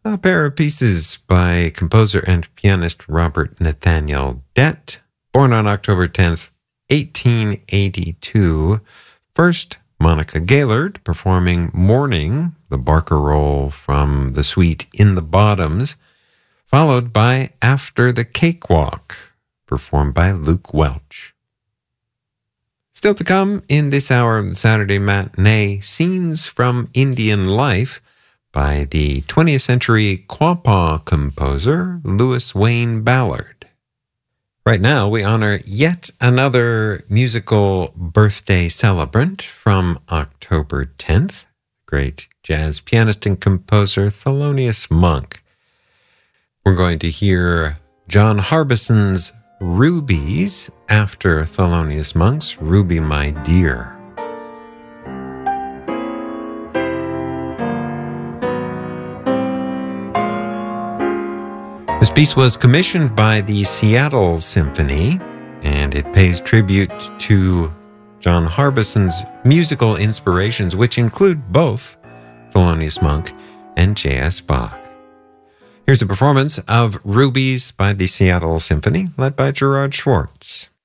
A pair of pieces by composer and pianist Robert Nathaniel Dett, born on October 10th, 1882. First, Monica Gaylord performing Morning, the Barker role from the suite In the Bottoms, followed by After the Cakewalk, performed by Luke Welch. Still to come in this hour of the Saturday Matinee, Scenes from Indian Life by the 20th century Quapaw composer Louis Wayne Ballard. Right now, we honor yet another musical birthday celebrant from October 10th, great jazz pianist and composer Thelonious Monk. We're going to hear John Harbison's Rubies after Thelonious Monk's Ruby My Dear. This piece was commissioned by the Seattle Symphony, and it pays tribute to John Harbison's musical inspirations, which include both Thelonious Monk and J.S. Bach. Here's a performance of Rubies by the Seattle Symphony, led by Gerard Schwartz.